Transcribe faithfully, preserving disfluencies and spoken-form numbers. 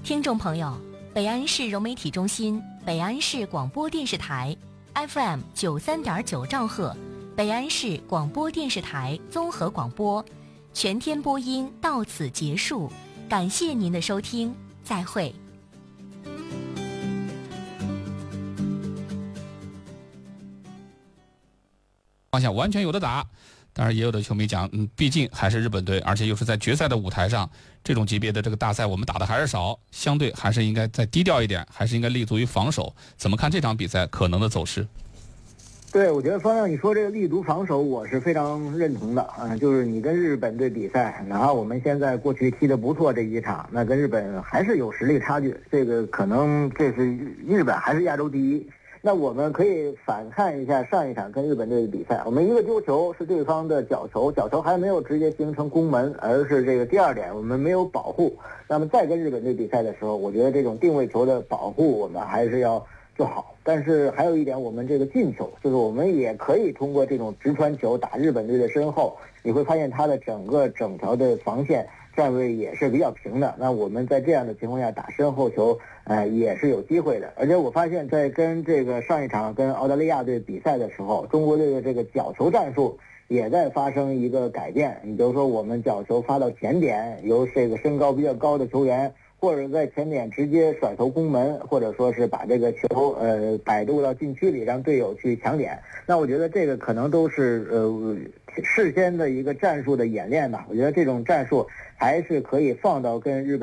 听众朋友，北安市融媒体中心、北安市广播电视台 F M 九三点九兆赫，北安市广播电视台综合广播，全天播音到此结束，感谢您的收听，再会。 方向完全有的打，当然也有的球迷讲，嗯，毕竟还是日本队，而且又是在决赛的舞台上，这种级别的这个大赛我们打的还是少，相对还是应该再低调一点，还是应该立足于防守。怎么看这场比赛可能的走势？ 对，我觉得方向你说这个立足防守，我是非常认同的啊。就是你跟日本队比赛，哪怕我们现在过去踢得不错这几场，那跟日本还是有实力差距。这个可能这是日本还是亚洲第一。那我们可以反看一下上一场跟日本队的比赛，我们一个丢球是对方的角球，角球还没有直接形成攻门，而是这个第二点我们没有保护。那么再跟日本队比赛的时候，我觉得这种定位球的保护我们还是要做好。但是还有一点，我们这个进球，就是我们也可以通过这种直传球打日本队的身后，你会发现他的整个整条的防线站位也是比较平的。那我们在这样的情况下打身后球，呃，也是有机会的。而且我发现，在跟这个上一场跟澳大利亚队比赛的时候，中国队的这个角球战术也在发生一个改变。你比如说，我们角球发到前点，由这个身高比较高的球员，或者在前点直接甩头攻门，或者说是把这个球呃摆渡到禁区里，让队友去抢点。那我觉得这个可能都是呃事先的一个战术的演练吧。我觉得这种战术还是可以放到跟日本